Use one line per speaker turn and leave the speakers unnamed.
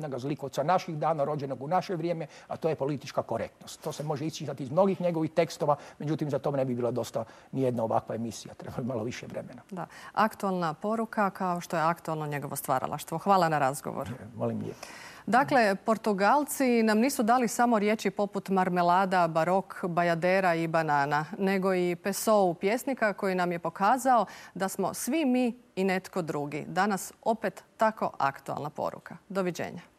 jednog zlikovca naših dana, rođenog u naše vrijeme, a to je politička korektnost. To se može iščitati iz mnogih njegovih tekstova, međutim za to ne bi bila dosta nijedna ovakva emisija. Treba malo više vremena.
Da. Aktualna poruka kao što je aktualno njegovo stvaralaštvo. Hvala na razgovor.
Molim lijepo.
Dakle, Portugalci nam nisu dali samo riječi poput marmelada, barok, bajadera i banana, nego i Pessoa, pjesnika koji nam je pokazao da smo svi mi i netko drugi. Danas opet tako aktualna poruka. Doviđenja.